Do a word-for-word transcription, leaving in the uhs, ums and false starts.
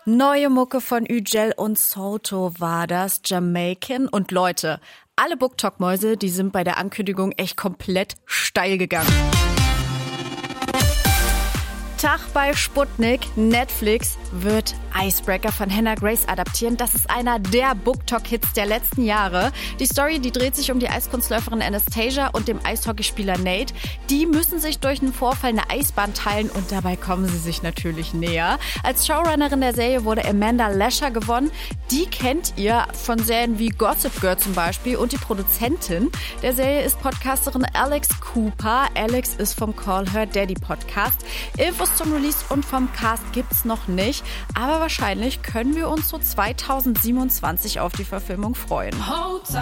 Neue Mucke von Ücel und Soto war das, Jamaican. Und Leute, alle BookTok-Mäuse, die sind bei der Ankündigung echt komplett steil gegangen. Tag bei Sputnik. Netflix wird Icebreaker von Hannah Grace adaptieren. Das ist einer der BookTok-Hits der letzten Jahre. Die Story, die dreht sich um die Eiskunstläuferin Anastasia und dem Eishockeyspieler Nate. Die müssen sich durch einen Vorfall eine Eisbahn teilen und dabei kommen sie sich natürlich näher. Als Showrunnerin der Serie wurde Amanda Lasher gewonnen. Die kennt ihr von Serien wie Gossip Girl zum Beispiel, und die Produzentin der Serie ist Podcasterin Alex Cooper. Alex ist vom Call Her Daddy Podcast. Infos zum Release und vom Cast gibt's noch nicht, aber wahrscheinlich können wir uns so zweitausendsiebenundzwanzig auf die Verfilmung freuen.